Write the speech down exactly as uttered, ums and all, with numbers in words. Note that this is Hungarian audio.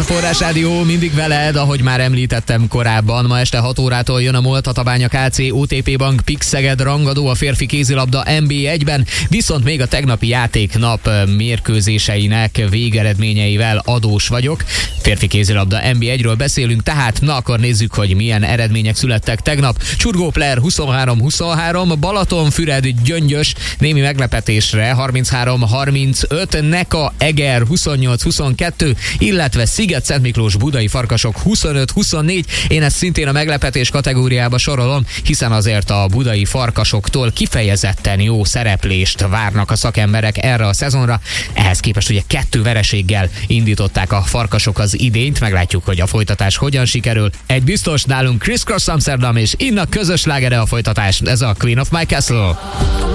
Forrás Rádió mindig veled, ahogy már említettem korábban. Ma este hat órától jön a MOL Tatabánya ká cé o té pé Bank Pix Szeged rangadó a férfi kézilabda en bé egyben, viszont még a tegnapi játéknap mérkőzéseinek végeredményeivel adós vagyok. Férfi kézilabda en bé egyről beszélünk, tehát na akkor nézzük, hogy milyen eredmények születtek tegnap. Csurgópler huszonhárom huszonhárom, Balatonfüred Gyöngyös némi meglepetésre harminchárom harmincöt, Neka Eger huszonnyolc huszonkettő, illetve Sziget-Szent Miklós Budai Farkasok huszonöt huszonnégy. Én ezt szintén a meglepetés kategóriába sorolom, hiszen azért a budai Farkasoktól kifejezetten jó szereplést várnak a szakemberek erre a szezonra. Ehhez képest ugye kettő vereséggel indították a Farkasok az idényt, meglátjuk, hogy a folytatás hogyan sikerül. Egy biztos, nálunk Criss Cross Amsterdam és Inna közös slágere a folytatás, ez a Queen of My Castle.